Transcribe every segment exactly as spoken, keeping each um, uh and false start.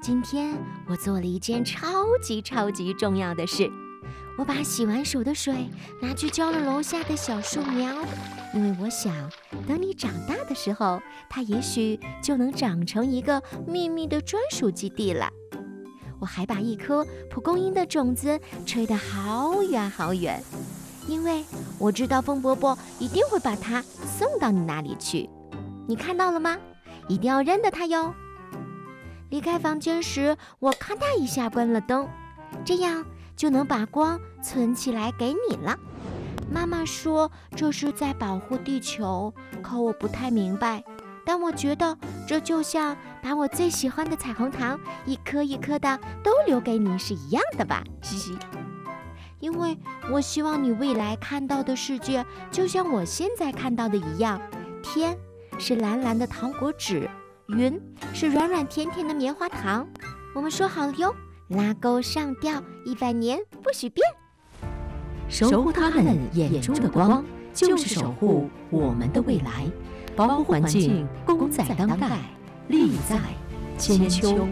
今天我做了一件超级超级重要的事，我把洗完手的水拿去浇了楼下的小树苗，因为我想，等你长大的时候，它也许就能长成一个秘密的专属基地了。我还把一颗蒲公英的种子吹得好远好远，因为我知道风伯伯一定会把它送到你那里去。你看到了吗？一定要认得它哟。离开房间时，我咔嗒一下关了灯，这样就能把光存起来给你了。妈妈说这是在保护地球，可我不太明白。但我觉得这就像把我最喜欢的彩虹糖一颗一颗的都留给你是一样的吧，嘻嘻。因为我希望你未来看到的世界就像我现在看到的一样，天是蓝蓝的糖果纸，云是软软甜甜的棉花糖。我们说好了哟，拉钩上吊一百年不许变。 守护他们眼中的光，就是守护我们的未来。保护环境，功在当代，利在千秋。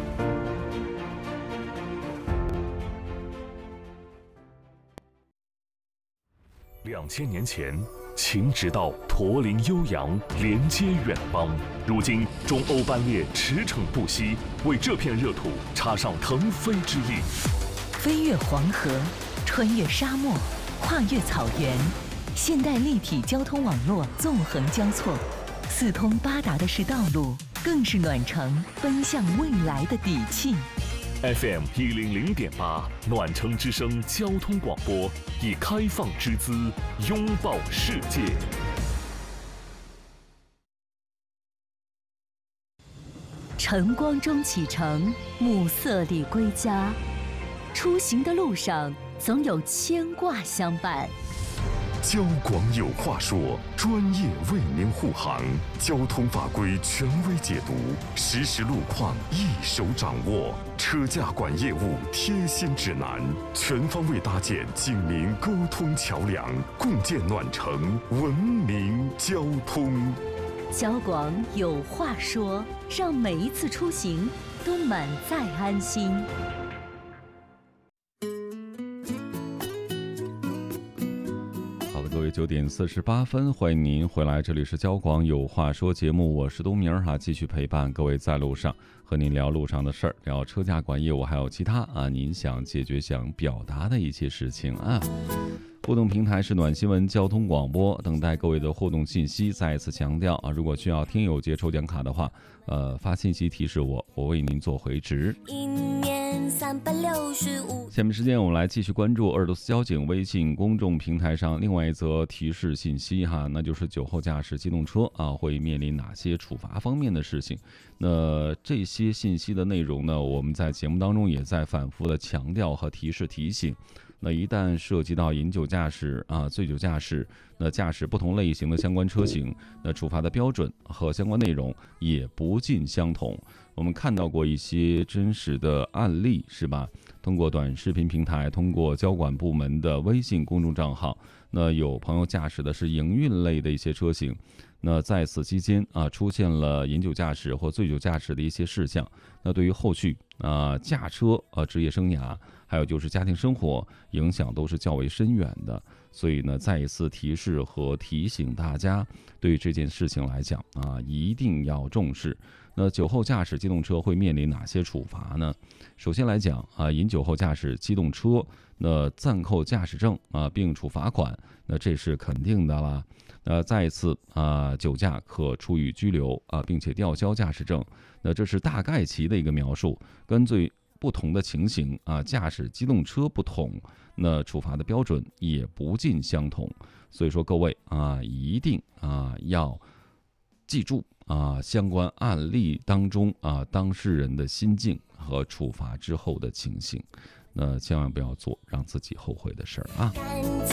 两千年前，秦直道驼铃悠扬，连接远方。如今，中欧班列驰骋不息，为这片热土插上腾飞之力。 飞越黄河，穿越沙漠，跨越草原，现代立体交通网络纵横交错，四通八达的是道路，更是暖城奔向未来的底气。 F M 一零零点八，暖城之声交通广播，以开放之姿拥抱世界。 晨光中启程，暮色里归家，出行的路上总有牵挂相伴。 交广有话说，专业为您护航，交通法规权威解读，实时路况一手掌握，车驾管业务贴心指南，全方位搭建警民沟通桥梁，共建暖城文明交通。 交广有话说，让每一次出行都满载安心。 各位九点四十八分，欢迎您回来，这里是交广有话说节目，我是东明儿哈，继续陪伴各位在路上，和您聊路上的事儿，聊车驾管业务，还有其他啊您想解决、想表达的一些事情啊。互动平台是暖新闻交通广播，等待各位的互动信息。再一次强调啊，如果需要听友节抽奖卡的话，呃，发信息提示我，我为您做回执。 一年三百六十五。 下面时间我们来继续关注鄂尔多斯交警微信公众平台上另外一则提示信息哈，那就是酒后驾驶机动车啊会面临哪些处罚方面的事情。那这些信息的内容呢，我们在节目当中也在反复的强调和提示提醒。那一旦涉及到饮酒驾驶啊、醉酒驾驶，那驾驶不同类型的相关车型，那处罚的标准和相关内容也不尽相同。我们看到过一些真实的案例，是吧？通过短视频平台，通过交管部门的微信公众账号，那有朋友驾驶的是营运类的一些车型，那在此期间啊，出现了饮酒驾驶或醉酒驾驶的一些事项，那对于后续啊驾车啊职业生涯，还有就是家庭生活影响都是较为深远的。所以呢，再一次提示和提醒大家，对于这件事情来讲啊，一定要重视。那酒后驾驶机动车会面临哪些处罚呢？首先来讲啊，饮酒后驾驶机动车，那暂扣驾驶证啊，并处罚款，那这是肯定的啦。那再一次啊，酒驾可处以拘留啊，并且吊销驾驶证。那这是大概其的一个描述，根据不同的情形啊，驾驶机动车不同，那处罚的标准也不尽相同。所以说各位啊，一定啊要记住啊相关案例当中啊当事人的心境和处罚之后的情形，那千万不要做让自己后悔的事儿啊。